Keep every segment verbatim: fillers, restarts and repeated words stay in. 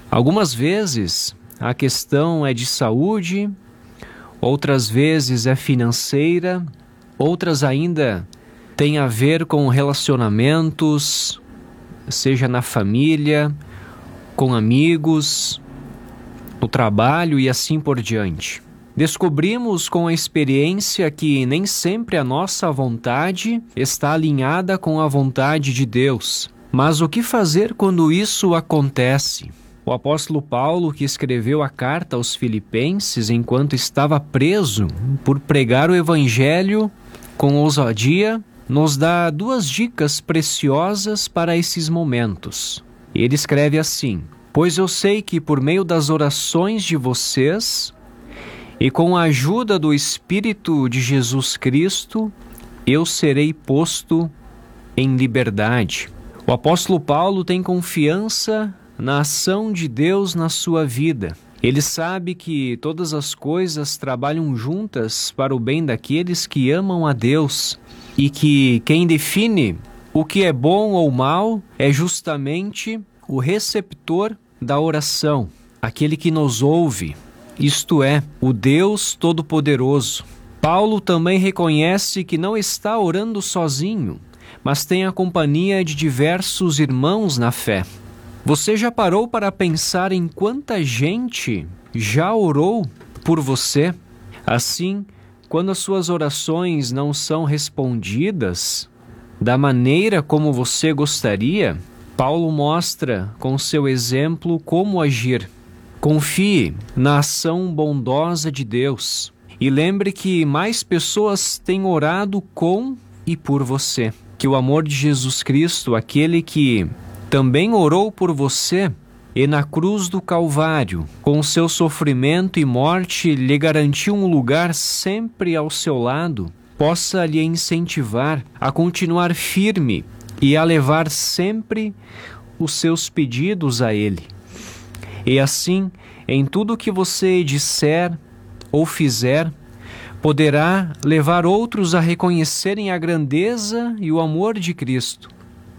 Algumas vezes a questão é de saúde, outras vezes é financeira, outras ainda têm a ver com relacionamentos, seja na família, com amigos, no trabalho e assim por diante. Descobrimos com a experiência que nem sempre a nossa vontade está alinhada com a vontade de Deus. Mas o que fazer quando isso acontece? O apóstolo Paulo, que escreveu a carta aos Filipenses enquanto estava preso por pregar o evangelho com ousadia, nos dá duas dicas preciosas para esses momentos. Ele escreve assim: pois eu sei que por meio das orações de vocês e com a ajuda do Espírito de Jesus Cristo, eu serei posto em liberdade. O apóstolo Paulo tem confiança na ação de Deus na sua vida. Ele sabe que todas as coisas trabalham juntas para o bem daqueles que amam a Deus e que quem define o que é bom ou mal é justamente o receptor da oração, aquele que nos ouve, isto é, o Deus Todo-Poderoso. Paulo também reconhece que não está orando sozinho, mas tem a companhia de diversos irmãos na fé. Você já parou para pensar em quanta gente já orou por você? Assim, quando as suas orações não são respondidas da maneira como você gostaria, Paulo mostra com seu exemplo como agir. Confie na ação bondosa de Deus e lembre que mais pessoas têm orado com e por você. Que o amor de Jesus Cristo, aquele que também orou por você e na cruz do Calvário, com seu sofrimento e morte, lhe garantiu um lugar sempre ao seu lado, possa lhe incentivar a continuar firme e a levar sempre os seus pedidos a Ele. E assim, em tudo que você disser ou fizer, poderá levar outros a reconhecerem a grandeza e o amor de Cristo.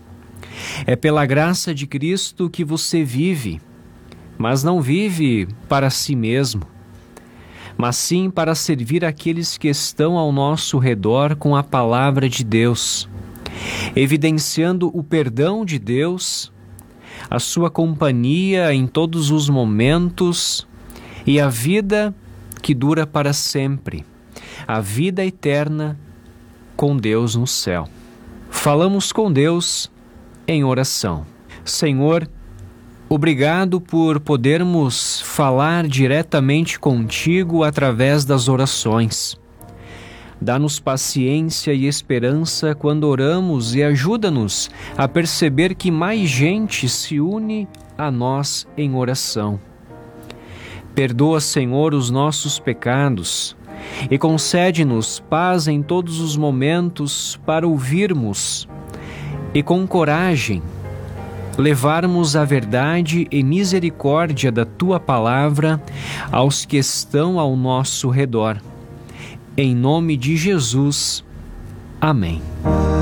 É pela graça de Cristo que você vive, mas não vive para si mesmo, mas sim para servir aqueles que estão ao nosso redor com a palavra de Deus, evidenciando o perdão de Deus, a sua companhia em todos os momentos e a vida que dura para sempre, a vida eterna com Deus no céu. Falamos com Deus em oração. Senhor, obrigado por podermos falar diretamente contigo através das orações. Dá-nos paciência e esperança quando oramos e ajuda-nos a perceber que mais gente se une a nós em oração. Perdoa, Senhor, os nossos pecados e concede-nos paz em todos os momentos para ouvirmos e com coragem levarmos a verdade e misericórdia da Tua palavra aos que estão ao nosso redor. Em nome de Jesus. Amém.